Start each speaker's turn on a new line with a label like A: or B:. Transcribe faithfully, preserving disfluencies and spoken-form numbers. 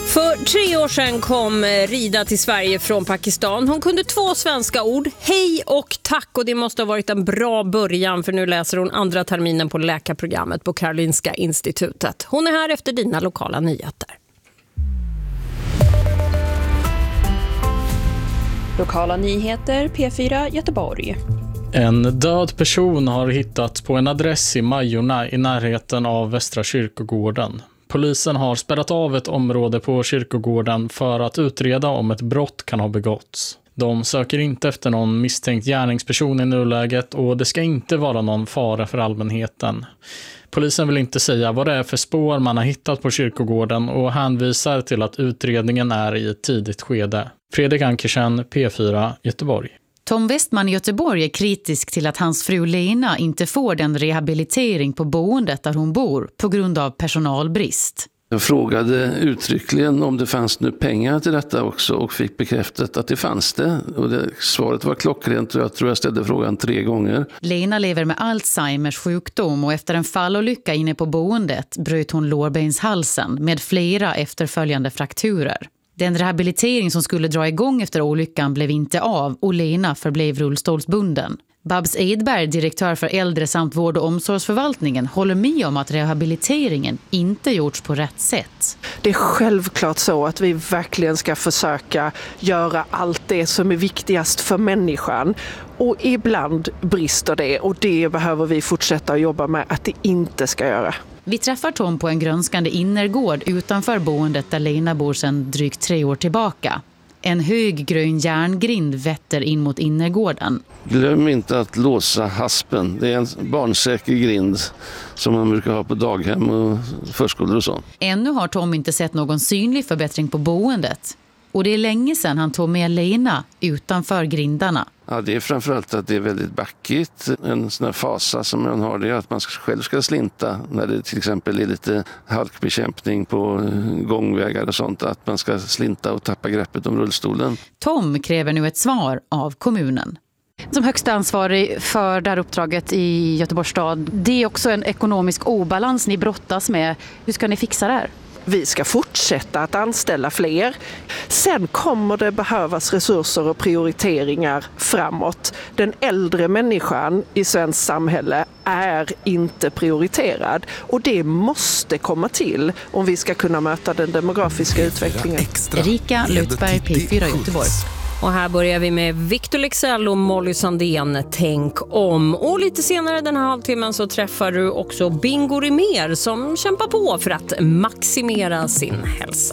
A: För tre år sedan kom Rida till Sverige från Pakistan. Hon kunde två svenska ord, hej och tack, och det måste ha varit en bra början, för nu läser hon andra terminen på läkarprogrammet på Karolinska institutet. Hon är här efter dina lokala nyheter.
B: Lokala nyheter P fyra Göteborg.
C: En död person har hittats på en adress i Majorna i närheten av Västra kyrkogården. Polisen har spärrat av ett område på kyrkogården för att utreda om ett brott kan ha begåtts. De söker inte efter någon misstänkt gärningsperson i nuläget och det ska inte vara någon fara för allmänheten. Polisen vill inte säga vad det är för spår man har hittat på kyrkogården och hänvisar till att utredningen är i ett tidigt skede. Fredrik Ankersen, P fyra Göteborg.
D: Tom Westman i Göteborg är kritisk till att hans fru Lena inte får den rehabilitering på boendet där hon bor på grund av personalbrist.
E: Jag frågade uttryckligen om det fanns nu pengar till detta också och fick bekräftat att det fanns det. Och det, svaret var klockrent och jag tror jag ställde frågan tre gånger.
D: Lena lever med Alzheimers sjukdom och efter en fallolycka inne på boendet bröt hon lårbenshalsen med flera efterföljande frakturer. Den rehabilitering som skulle dra igång efter olyckan blev inte av och Lena förblev rullstolsbunden. Babs Edberg, direktör för äldre samt vård- och omsorgsförvaltningen, håller med om att rehabiliteringen inte gjorts på rätt sätt.
F: Det är självklart så att vi verkligen ska försöka göra allt det som är viktigast för människan. Och ibland brister det och det behöver vi fortsätta att jobba med att det inte ska göra.
D: Vi träffar Tom på en grönskande innergård utanför boendet där Lena bor sedan drygt tre år tillbaka. En hög grön järngrind vetter in mot innergården.
E: Glöm inte att låsa haspen. Det är en barnsäker grind som man brukar ha på daghem och förskolor och så.
D: Ännu har Tom inte sett någon synlig förbättring på boendet. Och det är länge sedan han tog med Lena utanför grindarna.
E: Ja, det är framförallt att det är väldigt backigt. En sån här fasa som man har, det är att man själv ska slinta när det till exempel är lite halkbekämpning på gångvägar och sånt. Att man ska slinta och tappa greppet om rullstolen.
D: Tom kräver nu ett svar av kommunen.
B: Som högsta ansvarig för det här uppdraget i Göteborgs stad, det är också en ekonomisk obalans ni brottas med. Hur ska ni fixa det här?
F: Vi ska fortsätta att anställa fler. Sen kommer det behövas resurser och prioriteringar framåt. Den äldre människan i svenskt samhälle är inte prioriterad. Och det måste komma till om vi ska kunna möta den demografiska utvecklingen.
D: Erika Lutberg, P fyra Göteborg.
A: Och här börjar vi med Victor Leksell och Molly Sandén, Tänk om. Och lite senare den här halvtimmen så träffar du också Bingo Rimér som kämpar på för att maximera sin hälsa.